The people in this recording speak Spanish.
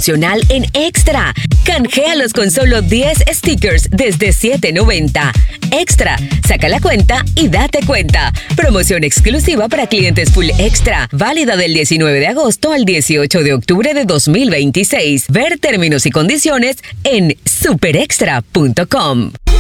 multifuncional en Extra. Canjealos con solo 10 stickers desde $7.90. Extra, saca la cuenta y date cuenta. Promoción exclusiva para clientes Full Extra. Válida del 19 de agosto al 18 de octubre de 2026. Ver términos y condiciones en superextra.com.